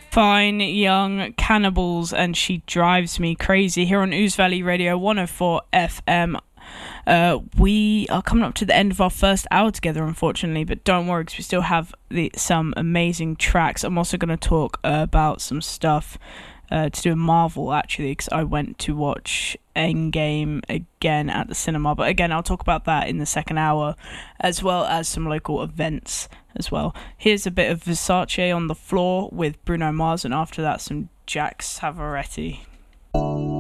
Fine Young Cannibals and She Drives Me Crazy here on Ooze Valley Radio 104 FM. We are coming up to the end of our first hour together, unfortunately, but don't worry because we still have some amazing tracks. I'm also going to talk about some stuff to do with Marvel, actually, because I went to watch Endgame again at the cinema. But again, I'll talk about that in the second hour, as well as some local events as well. Here's a bit of Versace on the Floor with Bruno Mars, and after that, some Jack Savaretti.